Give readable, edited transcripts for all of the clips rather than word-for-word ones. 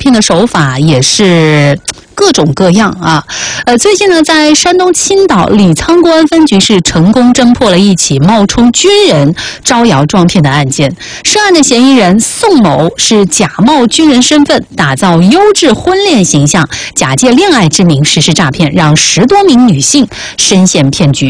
骗的手法也是各种各样啊。最近呢，在山东青岛李沧公安分局是成功侦破了一起冒充军人招摇撞骗的案件。涉案的嫌疑人宋某是假冒军人身份，打造优质婚恋形象，假借恋爱之名实施诈骗，让10多名女性深陷骗局。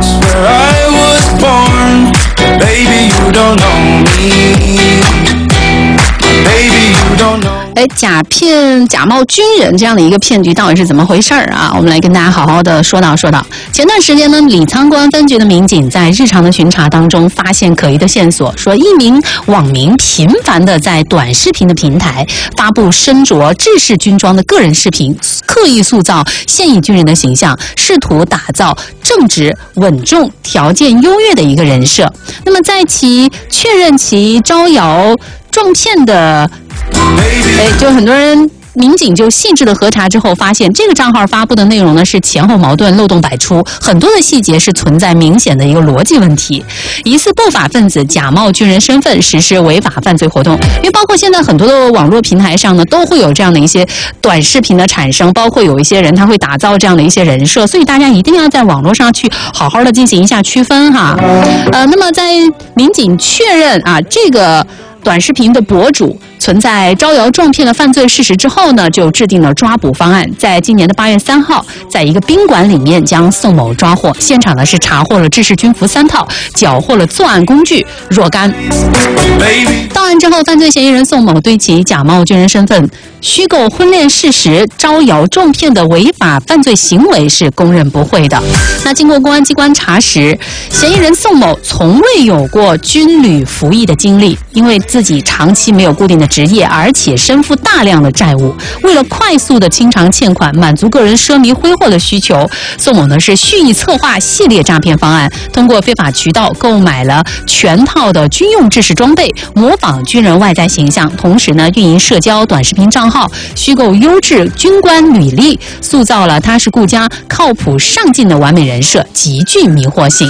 假冒军人这样的一个骗局到底是怎么回事啊？我们来跟大家好好的说道。前段时间呢，李沧公安分局的民警在日常的巡查当中发现可疑的线索，说一名网民频繁的在短视频的平台发布身着制式军装的个人视频，刻意塑造现役军人的形象，试图打造正直、稳重、条件优越的一个人设。那么在其确认其招摇撞骗的就很多人民警就细致的核查之后发现，这个账号发布的内容呢是前后矛盾、漏洞百出，很多的细节是存在明显的一个逻辑问题。疑似不法分子假冒军人身份实施违法犯罪活动，因为包括现在很多的网络平台上呢都会有这样的一些短视频的产生，包括有一些人他会打造这样的一些人设，所以大家一定要在网络上去好好的进行一下区分哈。那么在民警确认这个短视频的博主存在招摇撞骗的犯罪事实之后呢，就制定了抓捕方案。在今年的8月3号，在一个宾馆里面将宋某抓获，现场呢是查获了制式军服3套，缴获了作案工具若干。到案之后，犯罪嫌疑人宋某对其假冒军人身份、虚构婚恋事实、招摇撞骗的违法犯罪行为是供认不讳的。那经过公安机关查实，嫌疑人宋某从未有过军旅服役的经历，因为自己长期没有固定的职业，而且身负大量的债务，为了快速的清偿欠款，满足个人奢靡挥霍的需求，宋某呢是蓄意策划系列诈骗方案，通过非法渠道购买了全套的军用制式装备，模仿军人外在形象，同时呢运营社交短视频账号，虚构优质军官履历，塑造了踏实顾家、靠谱上进的完美人设，极具迷惑性。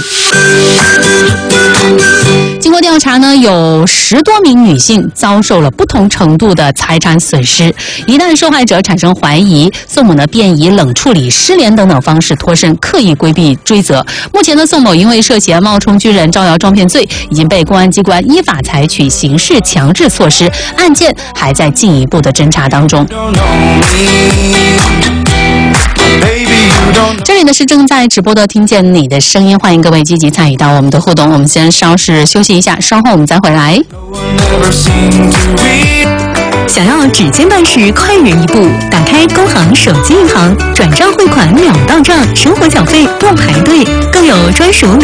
经过调查呢，有10多名女性遭受了不同程度的财产损失。一旦受害者产生怀疑，宋某呢便以冷处理、失联等等方式脱身，刻意规避追责。目前呢，宋某因为涉嫌冒充军人招摇撞骗罪，已经被公安机关依法采取刑事强制措施，案件还在进一步的侦查当中。这里呢是正在直播的听见你的声音，欢迎各位积极参与到我们的互动。我们先稍事休息一下，稍后我们再回来。想要指尖办事快人一步，打开工行手机银行，转账汇款秒到账，生活缴费不排队，更有专属